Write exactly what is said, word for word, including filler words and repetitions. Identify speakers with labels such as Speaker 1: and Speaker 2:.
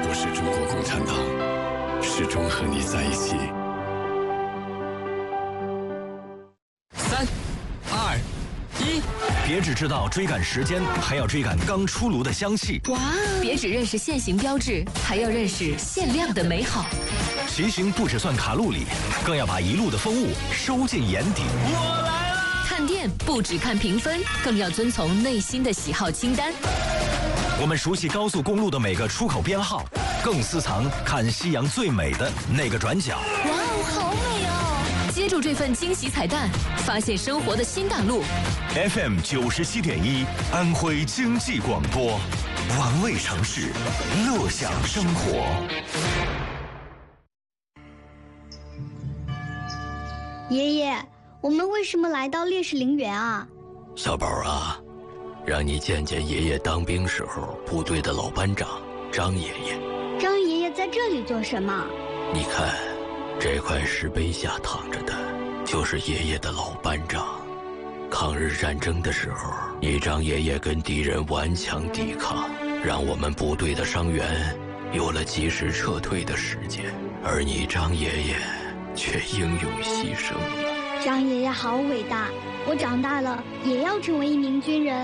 Speaker 1: 国是中国共产党，始终和你在一起。
Speaker 2: 三、二、一，
Speaker 3: 别只知道追赶时间，还要追赶刚出炉的香气。
Speaker 4: 哇！别只认识限行标志，还要认识限量的美好。
Speaker 3: 骑行不只算卡路里，更要把一路的风物收进眼底。
Speaker 2: 我来了！
Speaker 4: 看店不只看评分，更要遵从内心的喜好清单。
Speaker 3: 我们熟悉高速公路的每个出口编号，更私藏看夕阳最美的那个转角。
Speaker 4: 哇哦，好美哦！接住这份惊喜彩蛋，发现生活的新大陆。
Speaker 3: F M 九十七点一，安徽经济广播，玩味城市，乐享生活。
Speaker 5: 爷爷，我们为什么来到烈士陵园啊？
Speaker 6: 小宝啊，让你见见爷爷当兵时候部队的老班长张爷爷。
Speaker 5: 张爷爷在这里做什么？
Speaker 6: 你看，这块石碑下躺着的，就是爷爷的老班长。抗日战争的时候，你张爷爷跟敌人顽强抵抗，让我们部队的伤员有了及时撤退的时间，而你张爷爷却英勇牺牲了。
Speaker 5: 张爷爷好伟大，我长大了也要成为一名军人。